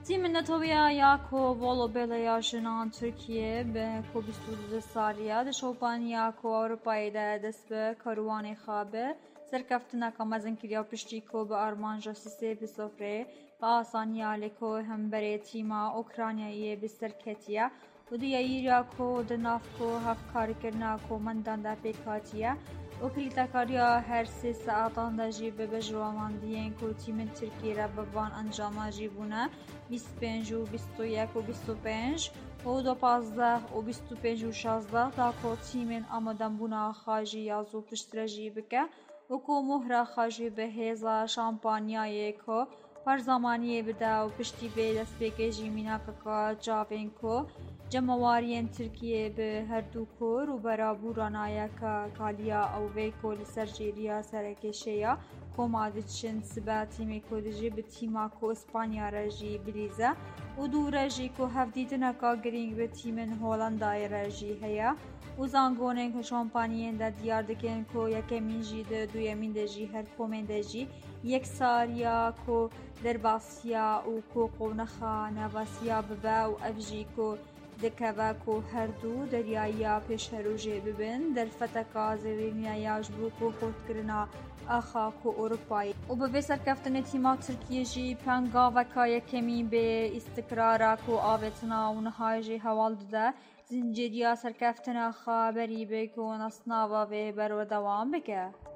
تیم نتویا یا کو ولو بلیا جنان ترکیه به کو 22 سالیه د شوپانیا کو اروپای ده دست به کاروان خوابه سرکفتنا کامزن کریا پشتی کو به آرمانجا سیسه به سفره با آسانیا لکو هم بره تیما اوکرانیایی به سرکتیه و دیایریا کو دناف کو هف کاری کرنا کو مندان ده پیکاتیه وكريتا كاريا هر 3 ساعتان دا جي بجوامان ديين كو تيمن تركي را بوان انجاما جيبونا 25 و 21 و 25 و 12 و 25 و 16 دا كو تيمن آمدن بونا خاجي يازو پشترجي بكه و كو مهرا خاجي بهيزا شامپانياي كو پر زمانیه بده و پشتی به دست بکجی مینا که جاوین کو جمعوارین ترکیه به هر دو کور و برا بورانایا که کالیا او وی کو لسرجیریا سرکشیا کوما دچن سبا تیمی کو دجی به تیما کو اسپانیا رجی بریزه و دو رجی کو هفدیدنا که گرینگ به تیمن هولندای رجی هیا و زانگونن که شامپانیین دا دیار دکن کو یکمین جی ده دویمین ده جی هر کومن ده جی یک ساریا کو در باسیا و کو قونخا نواسیا ببا و افجی کو دکوا کو هر دو دریایا پیش هروجه ببن در فتکا زرینیا جبو کو خود کرنا آخا کو اروپایی و به سرکفتن تیما ترکیه جی پنگا وکا یکمی به استقرارا کو آوتنا و نهای جی حوال ده زنجیریا سرکفتن خبری به کو نصناوا و برو دوام بکه